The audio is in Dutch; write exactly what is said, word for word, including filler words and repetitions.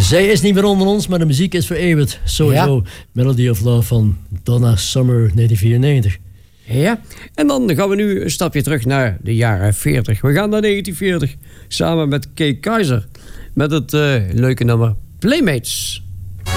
Zij is niet meer onder ons, maar de muziek is vereeuwigd. Sowieso. Ja. Melody of Love van Donna Summer negentien vierennegentig. Ja, en dan gaan we nu een stapje terug naar de jaren veertig. We gaan naar negentien veertig samen met Kay Kyser met het uh, leuke nummer Playmates.